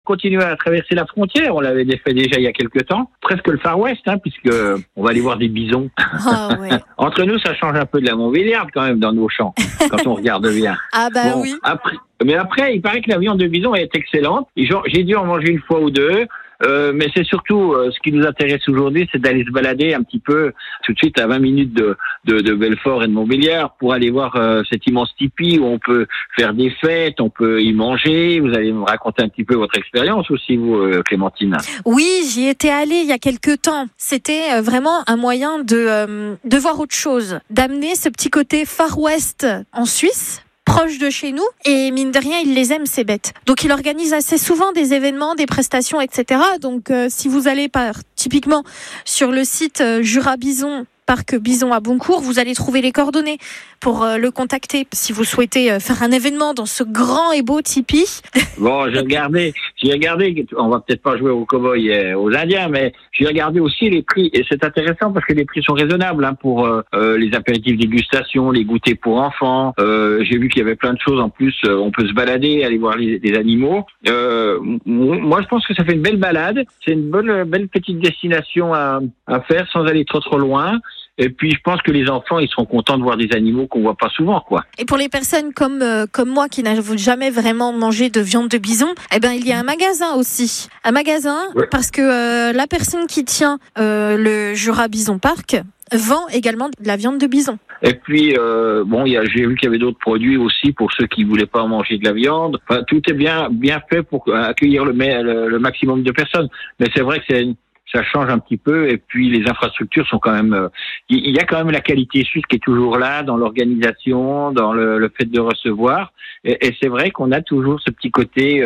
Continuer à traverser la frontière, on l'avait fait déjà il y a quelques temps, presque le Far West, puisque on va aller voir des bisons. Ah ouais. Entre nous, ça change un peu de la Montbéliarde quand même dans nos champs, quand on regarde bien. Ah bah oui. Mais après, il paraît que la viande de bison est excellente. J'ai dû en manger une fois ou deux. Mais c'est surtout ce qui nous intéresse aujourd'hui, c'est d'aller se balader un petit peu tout de suite à 20 minutes de Belfort et de Montbéliard pour aller voir cet immense tipi où on peut faire des fêtes, on peut y manger. Vous allez me raconter un petit peu votre expérience aussi, vous, Clémentine. Oui, j'y étais allée il y a quelques temps. C'était vraiment un moyen de voir autre chose, d'amener ce petit côté Far West en Suisse, proche de chez nous, et mine de rien, il les aime, ces bêtes. Donc il organise assez souvent des événements, des prestations, etc. Donc si vous allez typiquement sur le site Jura Bison, Parc Bison à Boncourt, vous allez trouver les coordonnées pour le contacter si vous souhaitez faire un événement dans ce grand et beau tipi. Bon, j'ai regardé, on va peut-être pas jouer aux cow-boys et aux indiens, mais j'ai regardé aussi les prix, et c'est intéressant parce que les prix sont raisonnables pour les apéritifs dégustation, les goûters pour enfants. J'ai vu qu'il y avait plein de choses en plus, on peut se balader, aller voir les animaux. Moi, je pense que ça fait une belle balade, c'est une belle petite destination à faire sans aller trop loin. Et puis, je pense que les enfants, ils seront contents de voir des animaux qu'on voit pas souvent, quoi. Et pour les personnes comme moi qui n'avons jamais vraiment mangé de viande de bison, il y a un magasin aussi. Un magasin, ouais. Parce que la personne qui tient le Jura Bison Park vend également de la viande de bison. Et puis, j'ai vu qu'il y avait d'autres produits aussi pour ceux qui voulaient pas manger de la viande. Enfin, tout est bien fait pour accueillir le maximum de personnes. Mais c'est vrai que ça change un petit peu, et puis les infrastructures sont quand même... Il y a quand même la qualité suisse qui est toujours là, dans l'organisation, dans le fait de recevoir, et c'est vrai qu'on a toujours ce petit côté,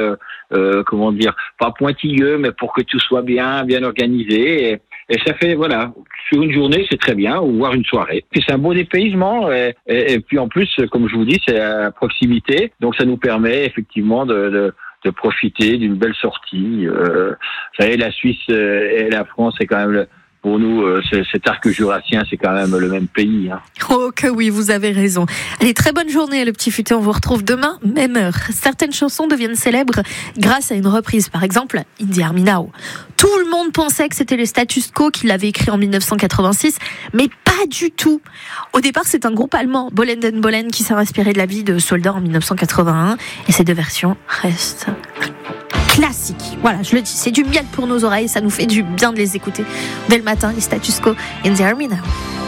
pas pointilleux, mais pour que tout soit bien organisé, et ça fait, voilà, sur une journée, c'est très bien, ou voire une soirée. Puis c'est un beau dépaysement, et puis en plus, comme je vous dis, c'est à proximité, donc ça nous permet effectivement de profiter d'une belle sortie. Vous savez, la Suisse et la France, c'est quand même, pour nous, cet arc jurassien, c'est quand même le même pays. Oh que oui, vous avez raison. Allez, très bonne journée, le petit futé. On vous retrouve demain, même heure. Certaines chansons deviennent célèbres grâce à une reprise. Par exemple, Indy Army Now. Tout le monde pensait que c'était le Status Quo qui l'avait écrit en 1986, mais pas du tout. Au départ, c'est un groupe allemand, Bollen den Bollen, qui s'est inspiré de la vie de soldats en 1981, et ces deux versions restent classiques. Voilà, je le dis, c'est du miel pour nos oreilles, ça nous fait du bien de les écouter dès le matin, les Status Quo, In the Army Now.